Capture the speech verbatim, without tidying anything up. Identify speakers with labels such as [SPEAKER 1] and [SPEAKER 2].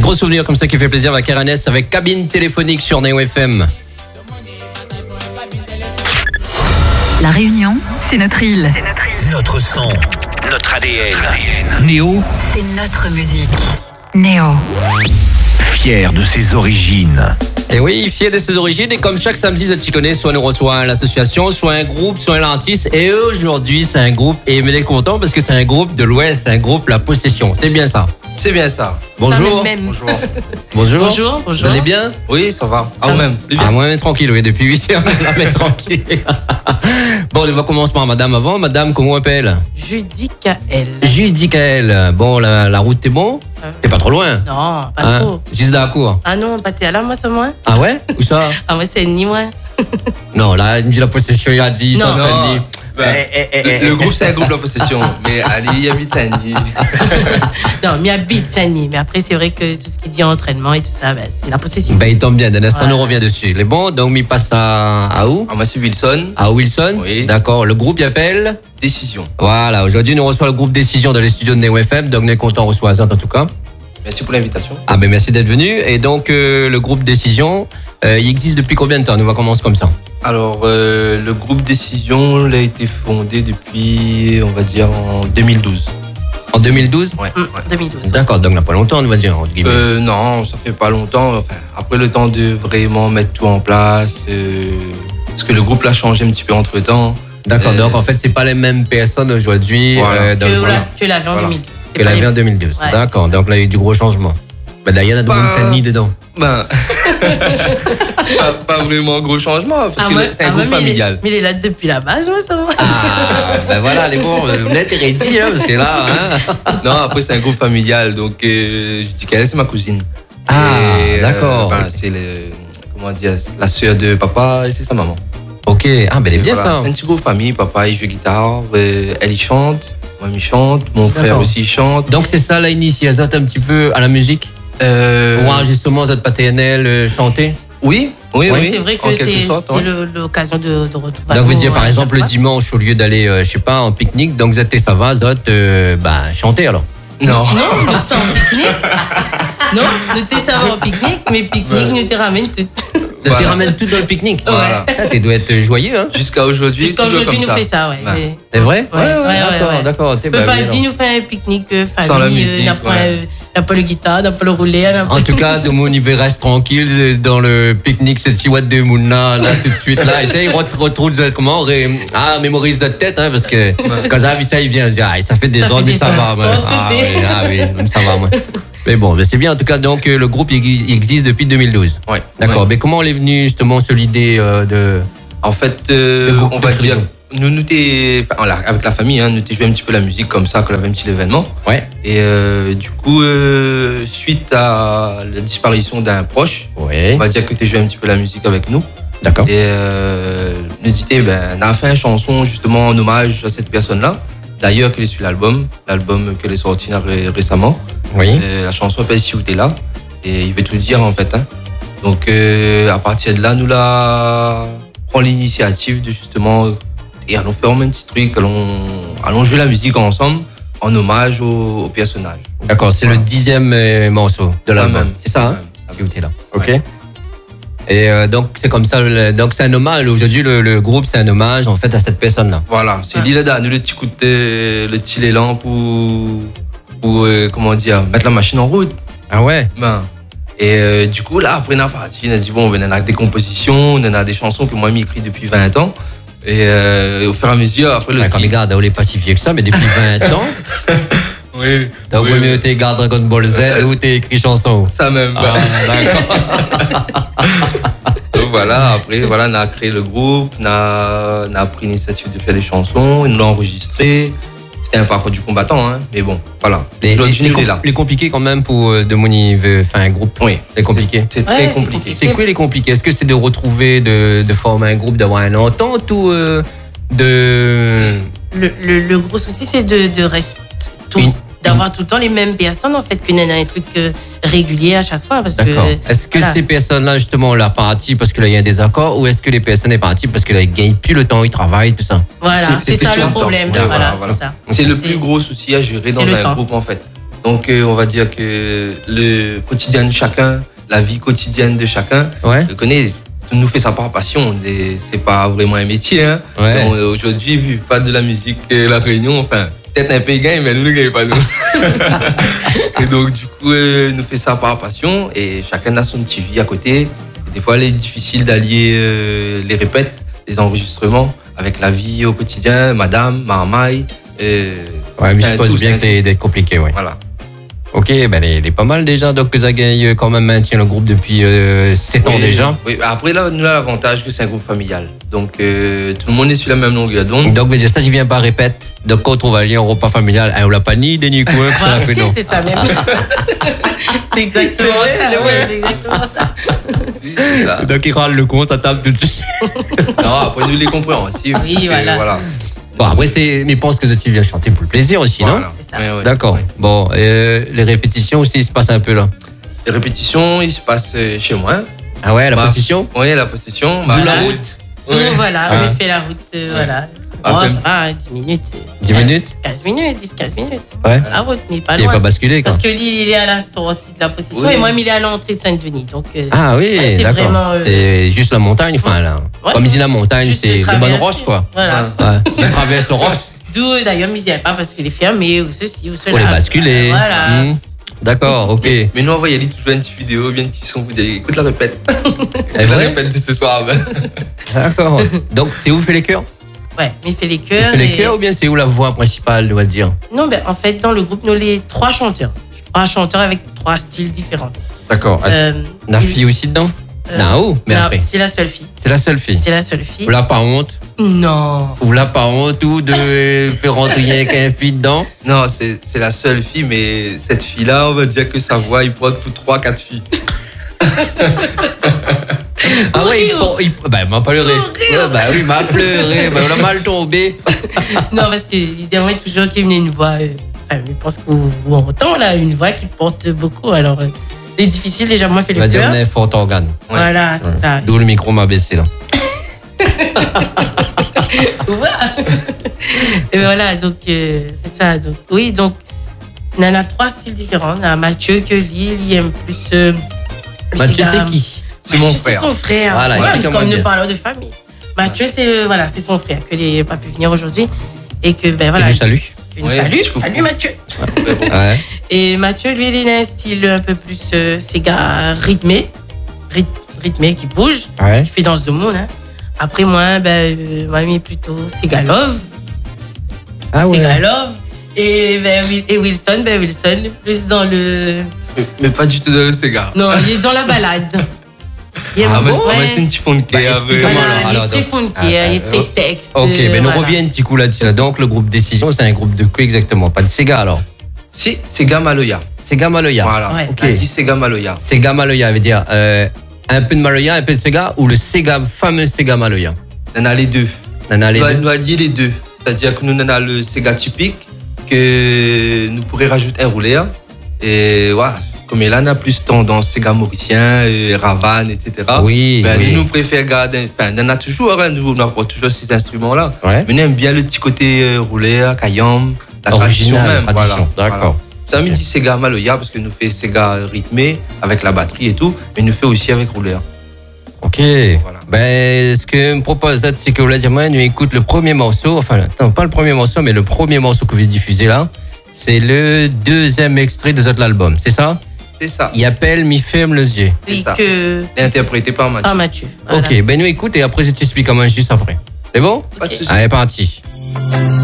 [SPEAKER 1] gros souvenir comme ça qui fait plaisir avec R N S, avec Cabine téléphonique sur Néo F M.
[SPEAKER 2] La Réunion, c'est notre île.
[SPEAKER 3] Notre son, notre A D N. Néo,
[SPEAKER 2] c'est notre musique. Néo.
[SPEAKER 3] Fier de ses origines.
[SPEAKER 1] Et oui, fier de ses origines, et comme chaque samedi, tu connais, soit nous reçoit l'association, soit un groupe, soit un artiste. Et aujourd'hui, c'est un groupe, et il est content parce que c'est un groupe de l'Ouest, c'est un groupe La Possession. C'est bien ça.
[SPEAKER 4] C'est bien ça.
[SPEAKER 1] Bonjour.
[SPEAKER 5] Ça même.
[SPEAKER 4] Bonjour.
[SPEAKER 1] Bonjour.
[SPEAKER 5] Bonjour. Bonjour.
[SPEAKER 1] Vous allez bien?
[SPEAKER 4] Oui, ça va. Ah,
[SPEAKER 5] Ça
[SPEAKER 4] ou
[SPEAKER 5] va.
[SPEAKER 4] même.
[SPEAKER 1] Ah, moi, tranquille, oui, depuis huit heures, on la met tranquille. Bon, on va commencer par madame avant. Madame, comment on appelle?
[SPEAKER 5] Judicaël.
[SPEAKER 1] Judicaël. Bon, la, la route, t'es bon?
[SPEAKER 5] Euh.
[SPEAKER 1] T'es pas trop loin?
[SPEAKER 5] Non, pas
[SPEAKER 1] Hein?
[SPEAKER 5] trop.
[SPEAKER 1] Juste dans la cour.
[SPEAKER 5] Ah non, pas t'es là, moi, c'est moi.
[SPEAKER 1] Ah ouais? Où ça?
[SPEAKER 5] Ah, moi, c'est ni moi.
[SPEAKER 1] Non, là, il me dit La Possession, il a dit,
[SPEAKER 5] Non.
[SPEAKER 1] ça, ça
[SPEAKER 4] Non.
[SPEAKER 1] dit.
[SPEAKER 4] Ben, le, le groupe, c'est un groupe La Possession. Mais Ali, il habite à Nice.
[SPEAKER 5] Non, mais habite Sani. Mais après, c'est vrai que tout ce qui dit entraînement et tout ça, ben, c'est la possession.
[SPEAKER 1] Ben, il tombe bien. D'un instant,
[SPEAKER 5] Ouais.
[SPEAKER 1] on revient dessus. Les bons, donc, il passe à, à où?
[SPEAKER 4] Ah, moi, c'est Wilson.
[SPEAKER 1] À Wilson?
[SPEAKER 4] Oui.
[SPEAKER 1] D'accord. Le groupe, il appelle?
[SPEAKER 4] Décision.
[SPEAKER 1] Voilà. Aujourd'hui, nous reçoit le groupe Décision dans les studios de Néo F M. Donc, on est content, on reçoit Azad, en tout cas.
[SPEAKER 4] Merci pour l'invitation.
[SPEAKER 1] Ah, ben, merci d'être venu. Et donc, euh, le groupe Décision, euh, il existe depuis combien de temps? Nous, on va commencer comme ça.
[SPEAKER 4] Alors, euh, le groupe Décision, il a été fondé depuis, on va dire, en deux mille douze.
[SPEAKER 1] En deux mille douze?
[SPEAKER 4] Ouais.
[SPEAKER 5] Hum,
[SPEAKER 4] ouais.
[SPEAKER 5] deux mille douze.
[SPEAKER 1] D'accord. Donc, on n'a pas longtemps, on va dire, entre guillemets.
[SPEAKER 4] Euh, non, ça fait pas longtemps. Enfin, après le temps de vraiment mettre tout en place, euh, parce que le groupe l'a changé un petit peu entre temps.
[SPEAKER 1] D'accord.
[SPEAKER 4] euh,
[SPEAKER 1] Donc, en fait, c'est pas les mêmes personnes aujourd'hui.
[SPEAKER 4] Voilà.
[SPEAKER 1] euh, dans
[SPEAKER 5] Que,
[SPEAKER 1] le
[SPEAKER 5] la,
[SPEAKER 1] groupe
[SPEAKER 5] que la vie en
[SPEAKER 4] Voilà.
[SPEAKER 5] deux mille douze. C'est
[SPEAKER 1] que
[SPEAKER 5] pas
[SPEAKER 1] la
[SPEAKER 5] les-
[SPEAKER 1] vie en deux mille douze.
[SPEAKER 5] Ouais,
[SPEAKER 1] D'accord.
[SPEAKER 5] c'est ça.
[SPEAKER 1] Donc, là, il y a eu du gros changement. Ben, là, il y en a de
[SPEAKER 4] Bah,
[SPEAKER 1] Bonne-Saint-Denis dedans.
[SPEAKER 4] Ben, pas, pas vraiment gros changement, parce
[SPEAKER 5] Ah,
[SPEAKER 4] que
[SPEAKER 5] moi-
[SPEAKER 4] c'est un
[SPEAKER 5] ah,
[SPEAKER 4] groupe
[SPEAKER 5] moi, mais il est-
[SPEAKER 4] familial.
[SPEAKER 5] Mais il est là depuis la base, moi, ça va.
[SPEAKER 1] Ah, ben voilà, les bons, vous l'êtes dit, hein, parce que là, hein.
[SPEAKER 4] Non, après c'est un groupe familial, donc euh, je dis qu'elle c'est ma cousine.
[SPEAKER 1] Ah,
[SPEAKER 4] Et, euh,
[SPEAKER 1] d'accord.
[SPEAKER 4] ben, c'est le, comment dire, la sœur de papa et c'est sa maman.
[SPEAKER 1] Ok, ah, ben elle est
[SPEAKER 4] Et
[SPEAKER 1] bien
[SPEAKER 4] voilà,
[SPEAKER 1] ça.
[SPEAKER 4] C'est un petit groupe famille, papa il joue guitare, euh, elle il chante, moi il chante, mon
[SPEAKER 1] D'accord.
[SPEAKER 4] frère aussi il chante.
[SPEAKER 1] Donc c'est ça, là, initié Azat un petit peu à la musique.
[SPEAKER 4] Euh,
[SPEAKER 1] Ou justement, Azat paternel, euh, chanter.
[SPEAKER 4] Oui, oui,
[SPEAKER 1] Oui,
[SPEAKER 4] oui.
[SPEAKER 5] C'est vrai
[SPEAKER 4] en
[SPEAKER 5] que
[SPEAKER 4] quelque
[SPEAKER 5] c'est
[SPEAKER 4] sorte,
[SPEAKER 5] c'est
[SPEAKER 4] ouais.
[SPEAKER 5] le- l'occasion de, de retrouver.
[SPEAKER 1] Donc, vous dire par
[SPEAKER 5] à
[SPEAKER 1] exemple le
[SPEAKER 5] chaque fois.
[SPEAKER 1] dimanche, au lieu d'aller, euh, je sais pas, en pique-nique, donc Azat et ça va, Azat, euh, bah, chanter alors.
[SPEAKER 4] Non.
[SPEAKER 5] Non, nous sommes en pique-nique. Non, nous t'es savoir en pique-nique, mais pique-nique, nous te ramène tout.
[SPEAKER 1] Tu
[SPEAKER 4] Voilà.
[SPEAKER 1] ramènes tout dans le pique-nique.
[SPEAKER 4] Voilà.
[SPEAKER 1] Ah, tu dois être joyeux, hein.
[SPEAKER 4] Jusqu'à aujourd'hui,
[SPEAKER 5] Jusqu'à
[SPEAKER 4] toujours
[SPEAKER 5] aujourd'hui,
[SPEAKER 4] comme
[SPEAKER 5] nous
[SPEAKER 4] ça.
[SPEAKER 5] fait ça, ouais.
[SPEAKER 4] Ouais.
[SPEAKER 5] Mais-
[SPEAKER 1] C'est vrai?
[SPEAKER 5] Ouais, ouais, ouais,
[SPEAKER 1] D'accord,
[SPEAKER 5] ouais.
[SPEAKER 1] d'accord. t'es
[SPEAKER 5] On peut
[SPEAKER 1] bah,
[SPEAKER 5] pas
[SPEAKER 1] bien,
[SPEAKER 5] dire nous faire un pique-nique euh, famille,
[SPEAKER 4] Sans la
[SPEAKER 5] euh,
[SPEAKER 4] musique,
[SPEAKER 5] n'a pas,
[SPEAKER 4] ouais.
[SPEAKER 5] euh, n'a pas le guitare, n'a pas le roulé, n'a pas...
[SPEAKER 1] En tout cas, de mon niveau reste tranquille dans le pique-nique, ce petit watt de Mouna, là, tout de suite, là. Essaye, re- retrouve, euh, comment, ré- ah, mémorise notre tête, hein, parce que quand ça, ça, il vient, il dit, ah, ça fait des
[SPEAKER 5] Ça
[SPEAKER 1] ans,
[SPEAKER 5] fait
[SPEAKER 1] mais
[SPEAKER 5] des
[SPEAKER 1] ça
[SPEAKER 5] ans,
[SPEAKER 1] va,
[SPEAKER 5] sans
[SPEAKER 1] moi. Ah,
[SPEAKER 5] douter.
[SPEAKER 1] oui, ah, oui, même ça va, moi. Mais bon, mais c'est bien, en tout cas, donc, euh, le groupe, il, il existe depuis deux mille douze.
[SPEAKER 4] Ouais.
[SPEAKER 1] D'accord.
[SPEAKER 4] Ouais.
[SPEAKER 1] Mais comment on est venu, justement, sur l'idée euh, de.
[SPEAKER 4] En fait, euh,
[SPEAKER 1] De groupe
[SPEAKER 4] on
[SPEAKER 1] de
[SPEAKER 4] va
[SPEAKER 1] trio.
[SPEAKER 4] dire, nous, nous t'es, enfin, voilà, avec la famille, hein, nous t'es joué un petit peu la musique comme ça, quand on avait un petit événement.
[SPEAKER 1] Ouais.
[SPEAKER 4] Et euh, du coup, euh, suite à la disparition d'un proche,
[SPEAKER 1] Ouais.
[SPEAKER 4] on va dire que tu joué un petit peu la musique avec nous.
[SPEAKER 1] D'accord.
[SPEAKER 4] Et euh, nous dit, ben, on a fait une chanson justement en hommage à cette personne-là. D'ailleurs, qu'elle est sur l'album, l'album qu'elle est sorti ré- récemment.
[SPEAKER 1] Oui.
[SPEAKER 4] Euh, la chanson s'appelle Si où t'es là. Et il veut tout dire en fait. Hein. Donc euh, à partir de là, nous là, prend l'initiative de justement, et allons faire un petit truc, allons, allons jouer la musique ensemble en hommage au, au personnage.
[SPEAKER 1] D'accord, c'est
[SPEAKER 4] Voilà.
[SPEAKER 1] le dixième euh, morceau de
[SPEAKER 4] Ça
[SPEAKER 1] l'album.
[SPEAKER 4] même,
[SPEAKER 1] C'est ça,
[SPEAKER 4] ça
[SPEAKER 1] hein?
[SPEAKER 4] même,
[SPEAKER 1] Si vous êtes là. Ok.
[SPEAKER 4] Ouais.
[SPEAKER 1] Et euh, donc c'est comme ça, le- donc c'est un hommage. Aujourd'hui, le, le groupe, c'est un hommage en fait à cette personne-là.
[SPEAKER 4] Voilà, c'est
[SPEAKER 5] Ah.
[SPEAKER 4] l'île nous le petit coup de thé, le petit élan pour, pour euh, comment dire, mettre la machine en route.
[SPEAKER 1] Ah ouais.
[SPEAKER 4] Ben, et euh, du coup, là, après, on a parti, on a dit, bon, ben, on a des compositions, on a des chansons que moi, j'ai écrites depuis vingt ans. Et euh, au fur et à mesure, après le.
[SPEAKER 1] Ouais, quand les gars, on n'est pas si vieux que ça, mais depuis vingt ans,
[SPEAKER 4] Oui.
[SPEAKER 1] donc
[SPEAKER 4] oui,
[SPEAKER 1] oui, mieux t'es gars Dragon Ball Z ou t'es écrit chanson.
[SPEAKER 4] Ça même.
[SPEAKER 1] Ah, d'accord.
[SPEAKER 4] Donc voilà, après, voilà, on a créé le groupe, on a, on a pris l'initiative de faire des chansons, on l'a enregistré. C'était un parcours du combattant, hein, mais bon, voilà.
[SPEAKER 1] Les, les,
[SPEAKER 4] Aujourd'hui,
[SPEAKER 1] les
[SPEAKER 4] il est
[SPEAKER 1] com-
[SPEAKER 4] là.
[SPEAKER 1] les compliqués quand même pour euh, de mon niveau, enfin un groupe.
[SPEAKER 4] Oui,
[SPEAKER 1] C'est compliqué.
[SPEAKER 4] C'est très
[SPEAKER 5] Ouais, c'est
[SPEAKER 4] compliqué.
[SPEAKER 5] compliqué.
[SPEAKER 1] C'est quoi les compliqués? Est-ce que c'est de retrouver, de, de former un groupe, d'avoir une entente ou euh, de.
[SPEAKER 5] Le, le, le gros souci, c'est de, de rester tout,
[SPEAKER 1] Une-
[SPEAKER 5] d'avoir tout le temps les mêmes personnes, en fait, qu'on ait un truc euh, régulier à chaque fois. Parce
[SPEAKER 1] D'accord.
[SPEAKER 5] que,
[SPEAKER 1] Est-ce que
[SPEAKER 5] voilà.
[SPEAKER 1] ces personnes-là, justement, là, partent parce que là, il y a un désaccord ou est-ce que les personnes sont parties parce qu'ils ne gagnent plus le temps, ils travaillent, tout ça?
[SPEAKER 5] Voilà,
[SPEAKER 4] c'est-
[SPEAKER 5] c'est
[SPEAKER 4] c'est
[SPEAKER 5] ça
[SPEAKER 4] question
[SPEAKER 5] le
[SPEAKER 4] de temps.
[SPEAKER 5] problème.
[SPEAKER 4] Ouais,
[SPEAKER 5] Voilà,
[SPEAKER 4] voilà,
[SPEAKER 5] c'est ça.
[SPEAKER 4] C'est le
[SPEAKER 5] C'est-
[SPEAKER 4] plus gros souci à gérer dans
[SPEAKER 5] c'est le
[SPEAKER 4] un
[SPEAKER 5] temps.
[SPEAKER 4] groupe, en fait. Donc, euh, on va dire que le quotidien de chacun, la vie quotidienne de chacun,
[SPEAKER 1] Ouais.
[SPEAKER 4] je connais, tout nous fait ça par passion. Et c'est pas vraiment un métier. Hein.
[SPEAKER 1] Ouais.
[SPEAKER 4] Donc, aujourd'hui, vu pas de la musique, euh, la Réunion, enfin, peut-être un peu gagne, mais nous ne gagnons pas nous. Et donc, du coup, euh, nous fait ça par passion et chacun a son petit vie à côté. Et des fois, il est difficile d'allier euh, les répètes, les enregistrements avec la vie au quotidien, madame, marmaille. Euh,
[SPEAKER 1] Ouais, mais je
[SPEAKER 4] c'est un
[SPEAKER 1] suppose
[SPEAKER 4] tout,
[SPEAKER 1] bien
[SPEAKER 4] c'est
[SPEAKER 1] que c'est d'être compliqué, ouais.
[SPEAKER 4] Voilà.
[SPEAKER 1] Ok, ben il est pas mal déjà. Donc Zagaye quand même maintient le groupe depuis euh, sept ans
[SPEAKER 4] Oui,
[SPEAKER 1] déjà.
[SPEAKER 4] Oui, après là, nous, là, l'avantage que c'est un groupe familial. Donc, euh, tout le monde est sur la même longueur d'onde.
[SPEAKER 1] Donc mais ça, je viens pas répète. Donc quand on va aller en repas familial, hein, on l'a pas ni Denis Coin,
[SPEAKER 5] Faut
[SPEAKER 1] ça l'a fait
[SPEAKER 5] arrêter,
[SPEAKER 1] non.
[SPEAKER 5] c'est ça même. C'est exactement
[SPEAKER 1] C'est vrai,
[SPEAKER 5] ça.
[SPEAKER 1] ouais.
[SPEAKER 5] Ouais, c'est exactement ça.
[SPEAKER 4] Si, c'est ça.
[SPEAKER 1] Donc il râle le compte à table tout de suite.
[SPEAKER 4] Non, après, nous les compréhensifs.
[SPEAKER 5] Oui,
[SPEAKER 4] parce que,
[SPEAKER 5] voilà.
[SPEAKER 4] voilà.
[SPEAKER 1] Bon après c'est, mais je pense que tu viens chanter pour le plaisir aussi, non?
[SPEAKER 4] Voilà.
[SPEAKER 5] C'est ça.
[SPEAKER 4] Ouais, ouais.
[SPEAKER 1] D'accord.
[SPEAKER 4] Ouais.
[SPEAKER 1] Bon, euh, les répétitions aussi, il se passe un peu là.
[SPEAKER 4] Les répétitions, ils se passent euh, chez moi.
[SPEAKER 1] Ah ouais, la
[SPEAKER 4] Bah,
[SPEAKER 1] position.
[SPEAKER 4] Oui, la possession.
[SPEAKER 1] D'où
[SPEAKER 4] bah,
[SPEAKER 1] la
[SPEAKER 4] euh,
[SPEAKER 1] route.
[SPEAKER 5] Donc
[SPEAKER 4] Ouais.
[SPEAKER 5] voilà,
[SPEAKER 1] Ah.
[SPEAKER 5] on fait la route, euh, voilà.
[SPEAKER 4] Ah,
[SPEAKER 5] Oh,
[SPEAKER 4] comme-
[SPEAKER 5] ça va, hein, dix minutes. euh,
[SPEAKER 1] dix
[SPEAKER 5] quinze
[SPEAKER 1] minutes
[SPEAKER 5] quinze minutes, dix quinze minutes.
[SPEAKER 1] Ouais.
[SPEAKER 5] La route, mais pas
[SPEAKER 1] Il n'est
[SPEAKER 5] loin.
[SPEAKER 1] pas basculé quoi.
[SPEAKER 5] Parce que lui, il est à la sortie de la possession
[SPEAKER 4] Oui.
[SPEAKER 5] et moi, il est à l'entrée de Saint-Denis. Donc, euh,
[SPEAKER 1] Ah oui,
[SPEAKER 5] ouais, c'est
[SPEAKER 1] d'accord.
[SPEAKER 5] vraiment, euh,
[SPEAKER 1] C'est juste la montagne, enfin là.
[SPEAKER 5] Ouais.
[SPEAKER 1] Comme il dit la montagne,
[SPEAKER 5] juste
[SPEAKER 1] c'est
[SPEAKER 5] le
[SPEAKER 1] de bonnes
[SPEAKER 5] traverser.
[SPEAKER 1] roches quoi.
[SPEAKER 5] Voilà.
[SPEAKER 1] Ouais. Il traverse le roche
[SPEAKER 5] D'où, euh, d'ailleurs, il ne vient pas parce qu'il est fermé ou ceci ou cela.
[SPEAKER 1] pour les basculer.
[SPEAKER 5] Voilà.
[SPEAKER 1] Hmm. D'accord, ok. Et
[SPEAKER 4] Mais nous, on va y aller toujours une petite vidéo, bien un petit son. Vous dites, écoute la répète.
[SPEAKER 1] Eh
[SPEAKER 4] la
[SPEAKER 1] ouais.
[SPEAKER 4] répète de ce soir. Ben.
[SPEAKER 1] D'accord. Donc c'est où fait les chœurs?
[SPEAKER 5] Ouais, mais il fait les
[SPEAKER 1] Il
[SPEAKER 5] chœurs.
[SPEAKER 1] fait les
[SPEAKER 5] et-
[SPEAKER 1] chœurs ou bien c'est où la voix principale, on va dire?
[SPEAKER 5] Non, ben, en fait, dans le groupe, nous, les trois chanteurs. Trois chanteurs avec trois styles différents.
[SPEAKER 1] D'accord.
[SPEAKER 5] Euh,
[SPEAKER 1] La fille aussi dedans?
[SPEAKER 5] euh,
[SPEAKER 1] Non, où? Mais
[SPEAKER 5] non,
[SPEAKER 1] après.
[SPEAKER 5] c'est la seule fille.
[SPEAKER 1] C'est la seule fille.
[SPEAKER 5] C'est la seule fille.
[SPEAKER 1] Vous l'avez pas honte?
[SPEAKER 5] Non.
[SPEAKER 1] Vous l'avez pas honte ou de faire rentrer qu'un fille dedans?
[SPEAKER 4] Non, c'est c'est la seule fille, mais cette fille-là, on va dire que sa voix, il porte pour trois, quatre filles.
[SPEAKER 1] Ah ouais, il,
[SPEAKER 5] Horrible.
[SPEAKER 1] pour- il, bah, il m'a pleuré.
[SPEAKER 5] Horrible.
[SPEAKER 1] Ouais, bah oui, il m'a pleuré. Bah, on a mal tombé.
[SPEAKER 5] Non, parce qu'il aimerait toujours qu'il y ait une voix. euh, enfin, je pense qu'on vous entend là, une voix qui porte beaucoup. Alors, euh, c'est difficile déjà. Moi, je fais
[SPEAKER 1] On va
[SPEAKER 5] le
[SPEAKER 1] dire
[SPEAKER 5] cœur.
[SPEAKER 1] on est fort organe.
[SPEAKER 5] Voilà, c'est ça.
[SPEAKER 1] D'où le micro m'a baissé là.
[SPEAKER 5] Voilà. Et voilà, donc euh, c'est ça. Donc, oui, donc on en a trois styles différents. On a Mathieu que lui, il aime plus. euh, le
[SPEAKER 1] Mathieu,
[SPEAKER 5] cigare.
[SPEAKER 1] c'est qui?
[SPEAKER 4] C'est mon
[SPEAKER 5] Mathieu,
[SPEAKER 4] frère.
[SPEAKER 5] C'est son frère.
[SPEAKER 1] Voilà,
[SPEAKER 5] Ouais,
[SPEAKER 1] explique-moi
[SPEAKER 5] comme
[SPEAKER 1] bien.
[SPEAKER 5] nous parlons de famille. Mathieu, c'est euh, voilà, c'est son frère que n'a pas pu venir aujourd'hui et que ben voilà.
[SPEAKER 1] Que je salue.
[SPEAKER 5] que nous
[SPEAKER 4] Ouais,
[SPEAKER 5] salue.
[SPEAKER 4] je comprends.
[SPEAKER 5] Salut Mathieu.
[SPEAKER 1] Ouais.
[SPEAKER 5] Et Mathieu, lui, il a un style un peu plus euh, Sega rythmé, ryth- rythmé qui bouge,
[SPEAKER 1] Ouais.
[SPEAKER 5] qui fait danse de monde. Hein. Après moi, ben, euh, moi, il est plutôt Sega Love,
[SPEAKER 1] Ah
[SPEAKER 5] Sega Love. Et, ben, Wil- et Wilson, ben Wilson, plus dans le.
[SPEAKER 4] Mais, mais pas du tout dans le cigare.
[SPEAKER 5] Non, il est dans la balade. Il aime
[SPEAKER 4] Ah, moi,
[SPEAKER 5] beaucoup,
[SPEAKER 4] moi,
[SPEAKER 5] ouais.
[SPEAKER 4] c'est une petite fonte
[SPEAKER 1] Bah, explique-moi
[SPEAKER 5] Voilà,
[SPEAKER 1] alors,
[SPEAKER 5] il
[SPEAKER 1] alors,
[SPEAKER 5] est très
[SPEAKER 1] donc.
[SPEAKER 5] funky,
[SPEAKER 1] Ah,
[SPEAKER 5] hein, il
[SPEAKER 1] ah,
[SPEAKER 5] est très
[SPEAKER 1] oh.
[SPEAKER 5] texte.
[SPEAKER 1] Ok, ben nous
[SPEAKER 5] voilà.
[SPEAKER 1] reviens un petit coup là-dessus. Là. Donc le groupe Décision, c'est un groupe de quoi exactement? Pas de Sega alors?
[SPEAKER 4] Si, Sega Maloya.
[SPEAKER 1] Sega Maloya.
[SPEAKER 4] Voilà.
[SPEAKER 5] Ouais.
[SPEAKER 1] Ok.
[SPEAKER 4] On dit Sega Maloya.
[SPEAKER 1] Sega Maloya veut dire euh, un peu de Maloya, un peu de Sega ou le Sega, fameux Sega Maloya?
[SPEAKER 4] On en a les deux.
[SPEAKER 1] On a les
[SPEAKER 4] Nous,
[SPEAKER 1] deux.
[SPEAKER 4] nous allier les deux. C'est-à-dire que nous on a le Sega typique, que nous pourrions rajouter un roulé. Et voilà, comme là, on a plus tendance Sega mauricien, et Ravan, et cetera.
[SPEAKER 1] Oui,
[SPEAKER 4] Ben,
[SPEAKER 1] oui.
[SPEAKER 4] Nous, nous préférons garder. Enfin, on en a toujours, hein, nous, on apporte toujours ces instruments-là.
[SPEAKER 1] Ouais.
[SPEAKER 4] Mais nous aimons bien le petit côté euh, roulé, Kayam, la tradition
[SPEAKER 1] Original,
[SPEAKER 4] même.
[SPEAKER 1] tradition.
[SPEAKER 4] Voilà.
[SPEAKER 1] D'accord.
[SPEAKER 4] Ça me
[SPEAKER 1] Ok.
[SPEAKER 4] dit Sega Maloya parce que nous fait Sega rythmé avec la batterie et tout, mais nous fait aussi avec rouleur.
[SPEAKER 1] Ok.
[SPEAKER 4] Voilà.
[SPEAKER 1] Ben, ce que me propose là, c'est que vous dire moi, nous écoute le premier morceau. Enfin, non, pas le premier morceau, mais le premier morceau que vous diffusez là. C'est le deuxième extrait de votre album, c'est ça?
[SPEAKER 4] C'est ça.
[SPEAKER 1] Il appelle Mi ferme les yeux.
[SPEAKER 5] Oui,
[SPEAKER 4] C'est ça.
[SPEAKER 5] que.
[SPEAKER 4] Et interprété par Mathieu.
[SPEAKER 5] Ah, Mathieu. Voilà.
[SPEAKER 1] Ok, ben nous écoute et après je t'explique comment juste après. C'est bon?
[SPEAKER 4] Pas de souci.
[SPEAKER 1] Allez, parti.